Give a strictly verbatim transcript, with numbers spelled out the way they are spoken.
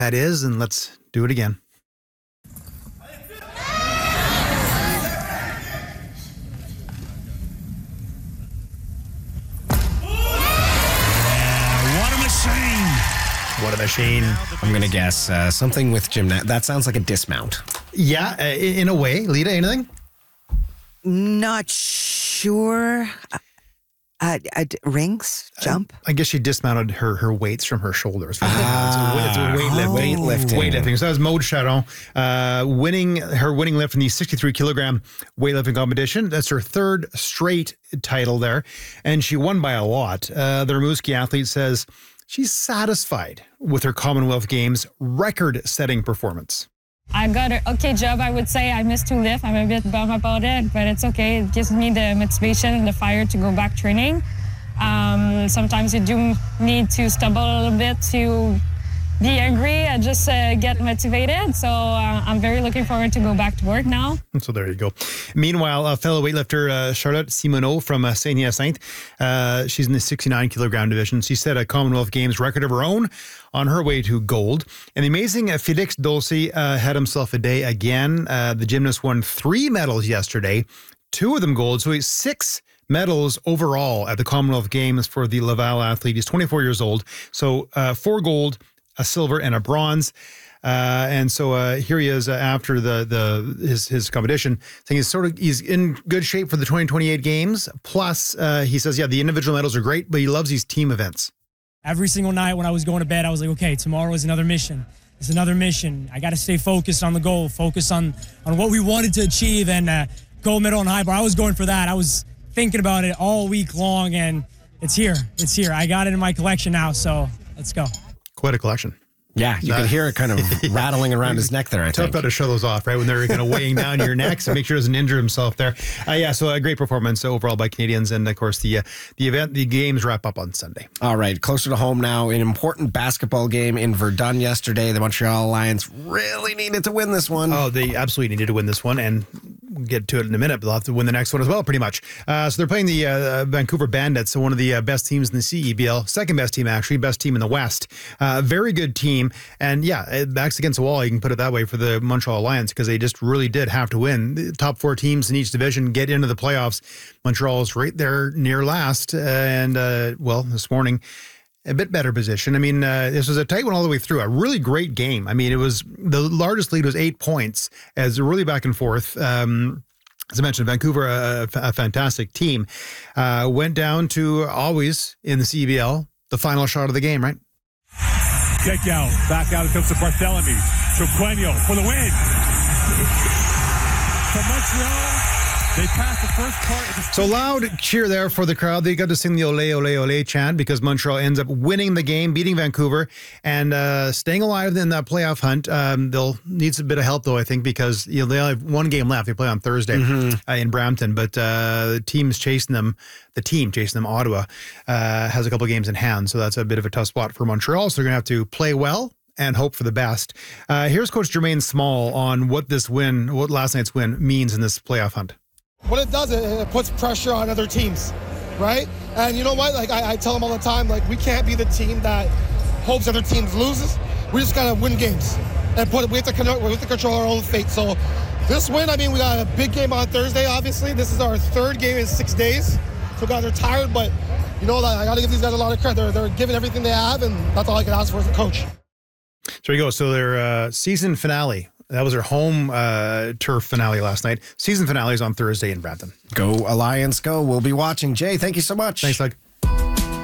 that is, and let's do it again. What a machine. I'm going to guess uh, something with gymnast. That sounds like a dismount. Yeah, uh, in a way. Lita, anything? Not sure. Uh, uh, uh, rings? Jump? I, I guess she dismounted her, her weights from her shoulders. Ah, it's weightlifting. oh. weightlifting. Weightlifting. So that was Maude Charon uh, winning her winning lift in the sixty-three kilogram weightlifting competition. That's her third straight title there, and she won by a lot. Uh, the Rimouski athlete says she's satisfied with her Commonwealth Games record-setting performance. I got an okay job, I would say. I missed two lifts. I'm a bit bummed about it, but it's okay. It gives me the motivation and the fire to go back training. Um, sometimes you do need to stumble a little bit to be angry and just uh, get motivated. So uh, I'm very looking forward to go back to work now. So there you go. Meanwhile, a fellow weightlifter, uh, Charlotte Simoneau from uh, Saint-Hyacinthe, uh, she's in the sixty-nine kilogram division. She set a Commonwealth Games record of her own on her way to gold. And the amazing uh, Felix Dulce uh, had himself a day again. Uh, the gymnast won three medals yesterday, two of them gold. So he's six medals overall at the Commonwealth Games for the Laval athlete. He's twenty-four years old. So uh, four gold, a silver, and a bronze. Uh, and so uh, here he is uh, after the the his his competition, saying he's sort of he's in good shape for the twenty twenty-eight games. Plus, uh, he says, yeah, the individual medals are great, but he loves these team events. Every single night when I was going to bed, I was like, okay, tomorrow is another mission. It's another mission. I got to stay focused on the goal, focus on on what we wanted to achieve, and uh, gold medal and high bar. I was going for that. I was thinking about it all week long, and it's here. It's here. I got it in my collection now, so let's go. Quite a collection. Yeah, you can hear it kind of rattling around his neck there, I Tough think. about to show those off, right? When they're kind of weighing down your neck, so make sure he doesn't injure himself there. Uh, yeah, so a great performance overall by Canadians. And, of course, the uh, the event, the games wrap up on Sunday. All right, closer to home now. An important basketball game in Verdun yesterday. The Montreal Alliance really needed to win this one. Oh, they absolutely needed to win this one, and we'll get to it in a minute, but they'll have to win the next one as well, pretty much. Uh, so they're playing the uh, Vancouver Bandits, so one of the uh, best teams in the C E B L. Second best team, actually. Best team in the West. Uh, very good team. And, yeah, it backs against the wall, you can put it that way, for the Montreal Alliance, because they just really did have to win. The top four teams in each division get into the playoffs. Montreal is right there near last. Uh, and, uh, well, this morning, a bit better position. I mean, uh, this was a tight one all the way through. A really great game. I mean, it was the largest lead was eight points as really back and forth. Um, As I mentioned, Vancouver, a, a fantastic team, uh, went down to always in the C E B L, the final shot of the game, right? Kick out. Back out. It comes to Barthélemy. Troquenio for the win. For Montreal, they passed the first part of the... So loud cheer there for the crowd. They got to sing the ole, ole, ole chant because Montreal ends up winning the game, beating Vancouver, and uh, staying alive in that playoff hunt. Um, they'll need a bit of help, though, I think, because you know, they only have one game left. They play on Thursday mm-hmm. uh, in Brampton, but uh, the team's chasing them. The team chasing them, Ottawa, uh, has a couple games in hand, so that's a bit of a tough spot for Montreal. So they're going to have to play well and hope for the best. Uh, here's Coach Jermaine Small on what this win, what last night's win means in this playoff hunt. What it does, it, it puts pressure on other teams, right? And you know what? Like I, I tell them all the time, like we can't be the team that hopes other teams loses. We just gotta win games and put. We have to connect, we have to control our own fate. So this win, I mean, we got a big game on Thursday. Obviously, this is our third game in six days. So guys are tired, but you know, I got to give these guys a lot of credit. They're, they're giving everything they have, and that's all I can ask for as a coach. So there you go. So their uh, season finale. That was their home uh, turf finale last night. Season finale is on Thursday in Brampton. Go Alliance, go. We'll be watching. Jay, thank you so much. Thanks, Doug.